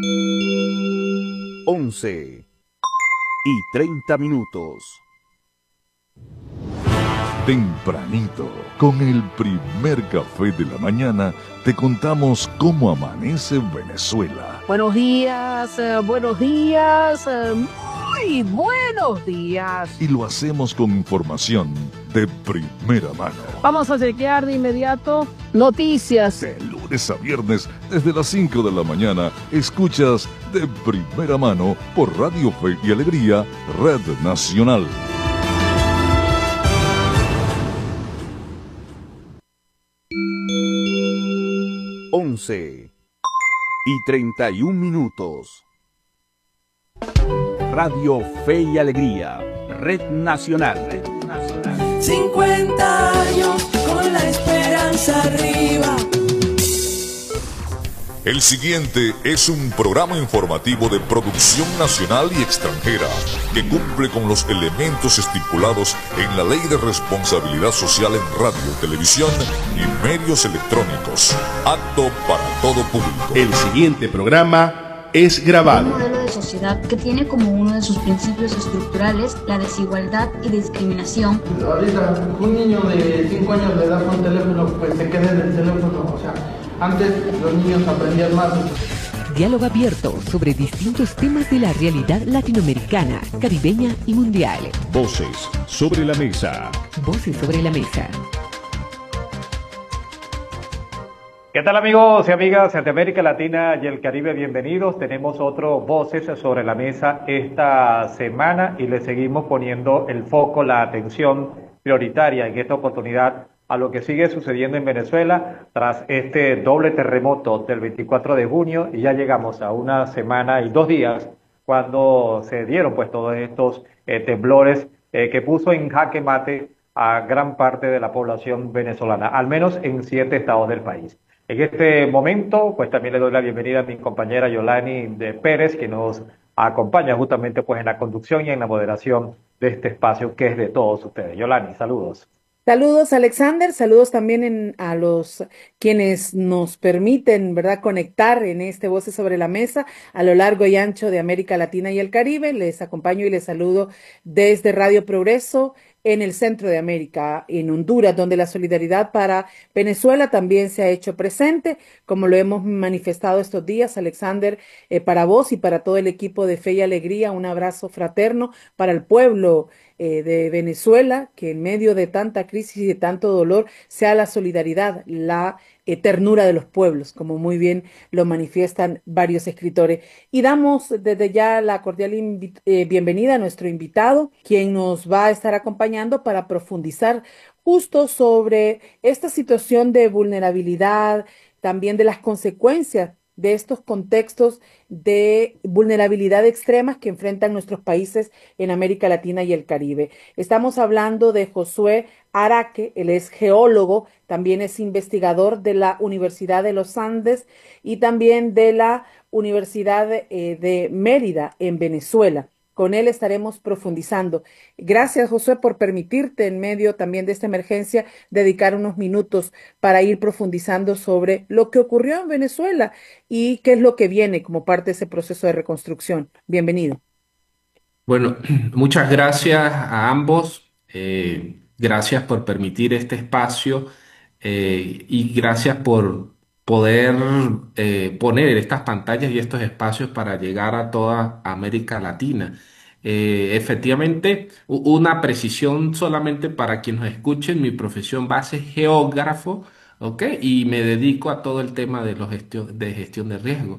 11:30. Tempranito, con el primer café de la mañana, te contamos cómo amanece Venezuela. Buenos días, muy buenos días. Y lo hacemos con información de primera mano. Vamos a chequear de inmediato noticias. De lunes a viernes, desde las 5 de la mañana, escuchas de primera mano por Radio Fe y Alegría, Red Nacional. 11:31. Radio Fe y Alegría, Red Nacional. 50 años con la esperanza arriba. El siguiente es un programa informativo de producción nacional y extranjera que cumple con los elementos estipulados en la Ley de Responsabilidad Social en Radio, Televisión y Medios Electrónicos. Apto para todo público. El siguiente programa es grabado. Un modelo de sociedad que tiene como uno de sus principios estructurales la desigualdad y discriminación. Ahorita un niño de 5 años le das un teléfono, pues se queda en el teléfono, o sea, antes los niños aprendían más. Diálogo abierto sobre distintos temas de la realidad latinoamericana, caribeña y mundial. Voces sobre la mesa. Voces sobre la mesa. ¿Qué tal amigos y amigas de América Latina y el Caribe? Bienvenidos. Tenemos otro Voces sobre la Mesa esta semana y le seguimos poniendo el foco, la atención prioritaria en esta oportunidad a lo que sigue sucediendo en Venezuela tras este doble terremoto del 24 de junio y ya llegamos a una semana y 2 días cuando se dieron pues todos estos temblores que puso en jaque mate a gran parte de la población venezolana, al menos en 7 estados del país. En este momento, pues también le doy la bienvenida a mi compañera Yolani de Pérez, que nos acompaña justamente pues en la conducción y en la moderación de este espacio que es de todos ustedes. Yolani, saludos. Saludos, Alexander, saludos también a los quienes nos permiten, ¿verdad?, conectar en este Voces sobre la Mesa a lo largo y ancho de América Latina y el Caribe. Les acompaño y les saludo desde Radio Progreso en el centro de América, en Honduras, donde la solidaridad para Venezuela también se ha hecho presente, como lo hemos manifestado estos días, Alexander, para vos y para todo el equipo de Fe y Alegría, un abrazo fraterno para el pueblo de Venezuela, que en medio de tanta crisis y de tanto dolor sea la solidaridad, la ternura de los pueblos, como muy bien lo manifiestan varios escritores. Y damos desde ya la cordial bienvenida a nuestro invitado, quien nos va a estar acompañando para profundizar justo sobre esta situación de vulnerabilidad, también de las consecuencias de estos contextos de vulnerabilidad extremas que enfrentan nuestros países en América Latina y el Caribe. Estamos hablando de Josué Araque, él es geólogo, también es investigador de la Universidad de los Andes y también de la Universidad de Mérida en Venezuela. Con él estaremos profundizando. Gracias, Josué, por permitirte, en medio también de esta emergencia, dedicar unos minutos para ir profundizando sobre lo que ocurrió en Venezuela y qué es lo que viene como parte de ese proceso de reconstrucción. Bienvenido. Bueno, muchas gracias a ambos. Gracias por permitir este espacio y gracias por poder poner estas pantallas y estos espacios para llegar a toda América Latina. Efectivamente, una precisión solamente para quienes nos escuchen, mi profesión base es geógrafo, ¿ok? Y me dedico a todo el tema de gestión de riesgo.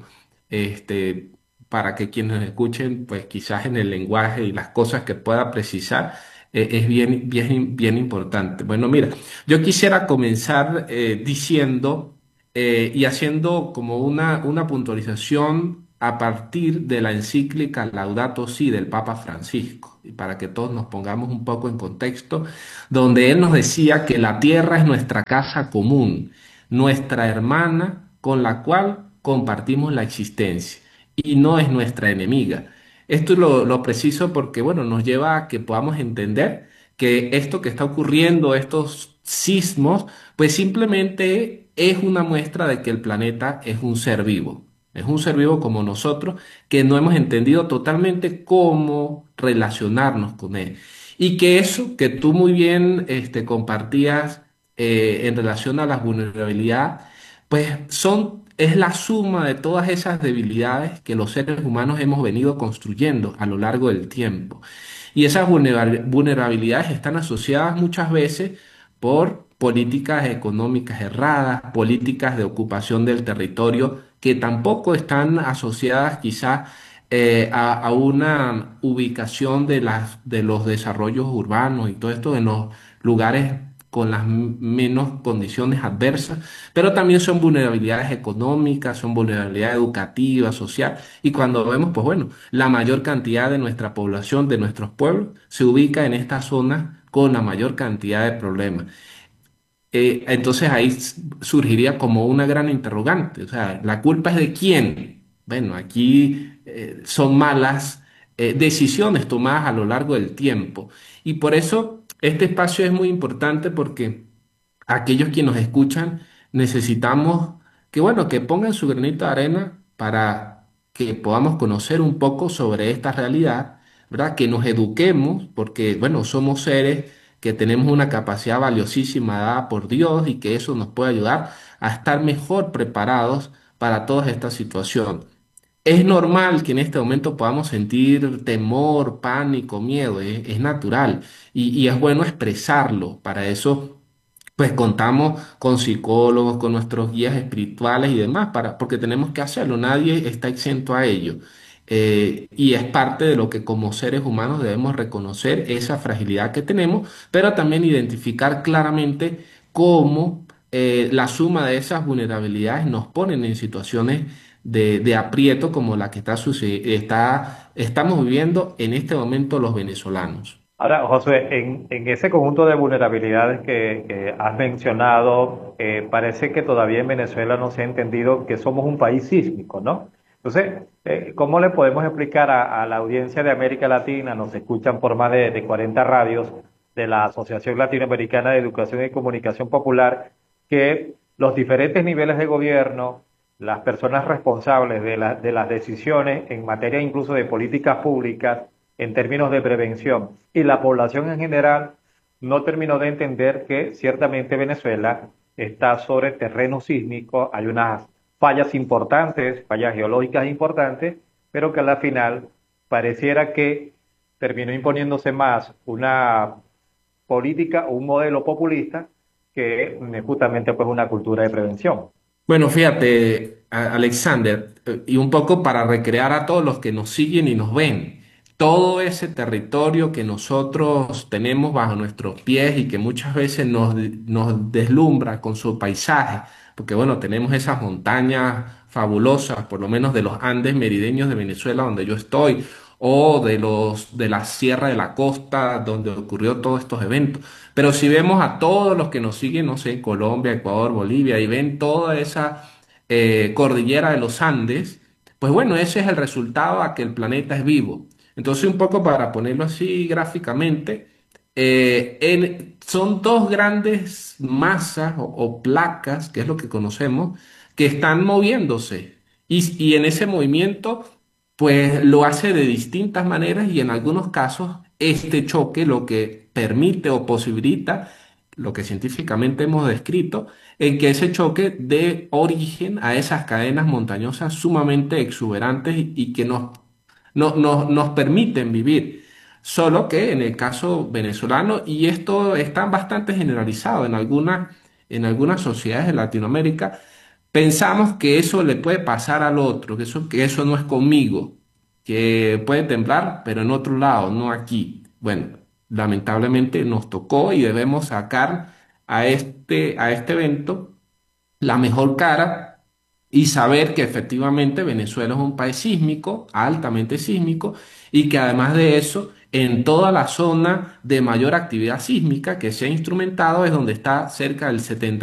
Para que quienes nos escuchen, pues quizás en el lenguaje y las cosas que pueda precisar, es bien importante. Bueno, mira, yo quisiera comenzar diciendo y haciendo como una puntualización a partir de la encíclica Laudato Si del Papa Francisco, y para que todos nos pongamos un poco en contexto, donde él nos decía que la tierra es nuestra casa común, nuestra hermana con la cual compartimos la existencia y no es nuestra enemiga. Esto lo preciso porque, bueno, nos lleva a que podamos entender que esto que está ocurriendo, estos sismos, pues simplemente es una muestra de que el planeta es un ser vivo. Es un ser vivo como nosotros que no hemos entendido totalmente cómo relacionarnos con él. Y que eso que tú muy bien compartías en relación a la vulnerabilidad, pues es la suma de todas esas debilidades que los seres humanos hemos venido construyendo a lo largo del tiempo. Y esas vulnerabilidades están asociadas muchas veces por políticas económicas erradas, políticas de ocupación del territorio que tampoco están asociadas quizás a una ubicación de los desarrollos urbanos y todo esto en los lugares con las menos condiciones adversas, pero también son vulnerabilidades económicas, son vulnerabilidad educativa, social, y cuando vemos, pues bueno, la mayor cantidad de nuestra población, de nuestros pueblos, se ubica en estas zonas con la mayor cantidad de problemas. Entonces ahí surgiría como una gran interrogante, o sea, ¿la culpa es de quién? Bueno, aquí son malas decisiones tomadas a lo largo del tiempo y por eso este espacio es muy importante porque aquellos que nos escuchan necesitamos que, bueno, que pongan su granito de arena para que podamos conocer un poco sobre esta realidad, ¿verdad? Que nos eduquemos porque, bueno, somos seres que tenemos una capacidad valiosísima dada por Dios y que eso nos puede ayudar a estar mejor preparados para todas estas situaciones. Es normal que en este momento podamos sentir temor, pánico, miedo, es natural y es bueno expresarlo. Para eso, pues contamos con psicólogos, con nuestros guías espirituales y demás, porque tenemos que hacerlo, nadie está exento a ello. Y es parte de lo que como seres humanos debemos reconocer esa fragilidad que tenemos, pero también identificar claramente cómo la suma de esas vulnerabilidades nos ponen en situaciones de aprieto como la que estamos viviendo en este momento los venezolanos. Ahora, Josué, en ese conjunto de vulnerabilidades que has mencionado, parece que todavía en Venezuela no se ha entendido que somos un país sísmico, ¿no? Entonces, ¿cómo le podemos explicar a la audiencia de América Latina? Nos escuchan por más de 40 radios de la Asociación Latinoamericana de Educación y Comunicación Popular, que los diferentes niveles de gobierno, las personas responsables de las decisiones en materia incluso de políticas públicas, en términos de prevención, y la población en general no terminó de entender que ciertamente Venezuela está sobre terreno sísmico, hay unas fallas importantes, fallas geológicas importantes, pero que a la final pareciera que terminó imponiéndose más una política o un modelo populista que justamente pues una cultura de prevención. Bueno, fíjate, Alexander, y un poco para recrear a todos los que nos siguen y nos ven, todo ese territorio que nosotros tenemos bajo nuestros pies y que muchas veces nos deslumbra con su paisaje, porque bueno, tenemos esas montañas fabulosas, por lo menos de los Andes merideños de Venezuela, donde yo estoy, o de la Sierra de la Costa, donde ocurrió todos estos eventos. Pero si vemos a todos los que nos siguen, no sé, Colombia, Ecuador, Bolivia, y ven toda esa cordillera de los Andes, pues bueno, ese es el resultado a que el planeta es vivo. Entonces, un poco para ponerlo así gráficamente, son dos grandes masas o placas, que es lo que conocemos, que están moviéndose. Y en ese movimiento, pues lo hace de distintas maneras y en algunos casos este choque lo que permite o posibilita lo que científicamente hemos descrito, en que ese choque dé origen a esas cadenas montañosas sumamente exuberantes y que nos permiten vivir. Solo que en el caso venezolano, y esto está bastante generalizado en algunas sociedades de Latinoamérica, pensamos que eso le puede pasar al otro, que eso no es conmigo, que puede temblar, pero en otro lado, no aquí. Bueno, lamentablemente nos tocó y debemos sacar a este evento la mejor cara y saber que efectivamente Venezuela es un país sísmico, altamente sísmico, y que además de eso, en toda la zona de mayor actividad sísmica que se ha instrumentado es donde está cerca del 70